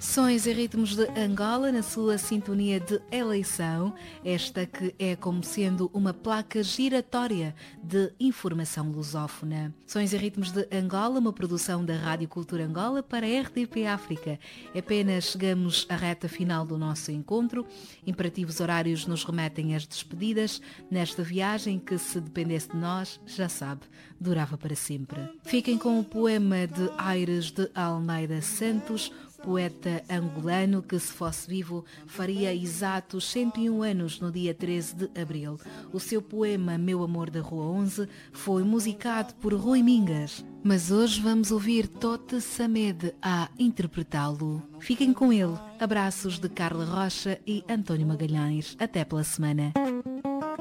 Sons e ritmos de Angola na sua sintonia de eleição, esta que é como sendo uma placa giratória de informação lusófona. Sons e ritmos de Angola, uma produção da Rádio Cultura Angola para a RDP África. Apenas chegamos à reta final do nosso encontro. Imperativos horários nos remetem às despedidas nesta viagem que, se dependesse de nós, já sabe, durava para sempre. Fiquem com o poema de Aires de Almeida Santos, poeta angolano que, se fosse vivo, faria exatos 101 anos no dia 13 de abril. O seu poema Meu Amor da Rua 11 foi musicado por Rui Mingas. Mas hoje vamos ouvir Tote Samed a interpretá-lo. Fiquem com ele. Abraços de Carla Rocha e António Magalhães. Até pela semana.